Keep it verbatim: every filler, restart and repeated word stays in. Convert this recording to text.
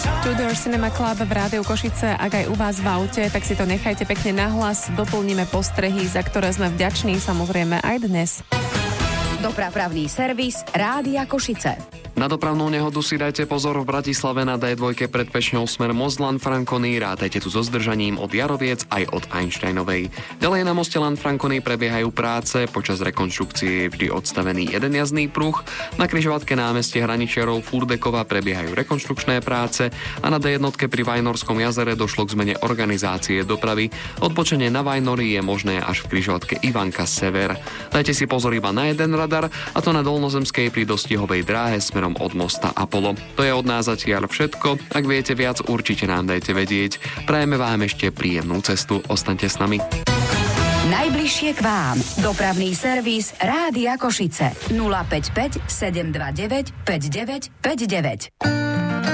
Tudor Cinema Club v Rádiu Košice. Ak aj u vás v aute, tak si to nechajte pekne nahlas. Doplníme postrehy, za ktoré sme vďační, samozrejme aj dnes. Dopravný servis Rádia Košice. Na dopravnú nehodu si dajte pozor v Bratislave na dé dva pred Pešňou smer Most Lanfranconi. Rátajte tu so zdržaním od Jaroviec aj od Einsteinovej. Ďalej na moste Lanfranconi prebiehajú práce. Počas rekonštrukcie je vždy odstavený jeden jazdný pruh. Na križovatke námestie Hraničiarov Furdekova prebiehajú rekonštrukčné práce a na dé jedna pri Vajnorskom jazere došlo k zmene organizácie dopravy. Odbočenie na Vajnory je možné až v križovatke Ivanka Sever. Dajte si pozor iba na jeden radar, a to na Dolnozemskej pri dostihovej dráhe smerom od mosta Apollo. To je od nás zatiaľ všetko. Ak viete viac, určite nám dajte vedieť. Prajeme vám ešte príjemnú cestu. Ostaňte s nami. Najbližšie k vám. Dopravný servis Rádia Košice. nula päť päť sedem dva deväť päť deväť päť deväť.